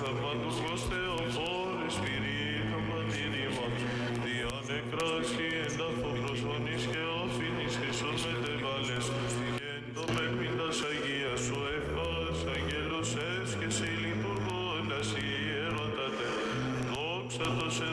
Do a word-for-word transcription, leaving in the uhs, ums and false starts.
θαυματουργός Θεοφόρης, πυρήχα μανίνημα, διανεκράσι εντάφο προσφωνής και όφινης Χριστός μετεβάλλες, και εν το πέπιντας Αγίας σου ευχάς, αγγέλος έσχεσαι λειτουργώντας ιερότατε, δόξα τος